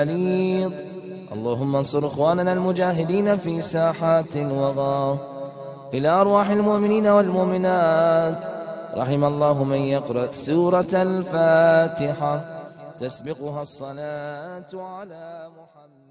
بليغ. اللهم انصر إخواننا المجاهدين في ساحات وغار. إلى أرواح المؤمنين والمؤمنات. رحم الله من يقرأ سورة الفاتحة تسبقها الصلاة على محمد.